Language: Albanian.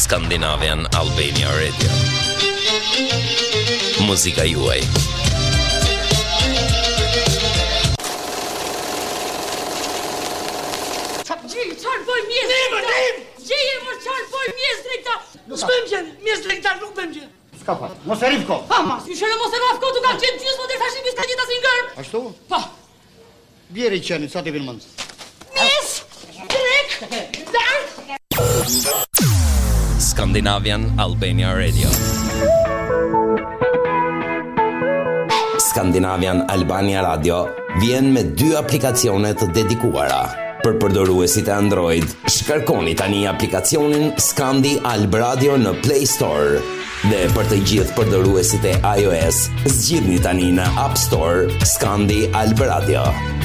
Scandinavian Albania Radio. Muzika juaj. Çfarë bëj mjes? Gjeje mos çfarë bëj mjes drejta. S'bëm gjë, mjes drejta nuk bëm gjë. S'ka fat. Mos e rifko. Pa mas, ju shënë mos e rafko tu kam qenë gjysmë të fashimis ka gjithë asin gërm. Ashtu? Pa. Bjeri qeni, sa ti vin mend. Mjes, drek, dar. Scandinavian Albania Radio. Scandinavian Albania Radio vjen me 2 aplikacione të dedikuara. Për përdoruesit e Android, shkarkoni tani aplikacionin Scandi Alb Radio në Play Store. Dhe për të gjithë përdoruesit e iOS, zgjidhni tani në App Store Scandi Alb Radio.